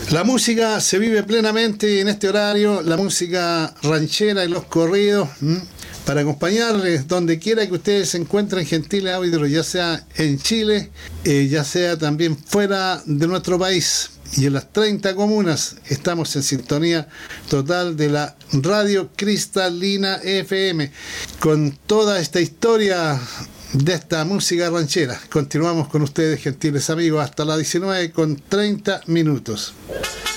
La música se vive plenamente en este horario, la música ranchera y los corridos, para acompañarles donde quiera que ustedes se encuentren, gentiles áudios, ya sea en Chile, ya sea también fuera de nuestro país. Y en las 30 comunas estamos en sintonía total de la Radio Cristalina FM, con toda esta historia de esta música ranchera. Continuamos con ustedes, gentiles amigos, hasta las 19:30.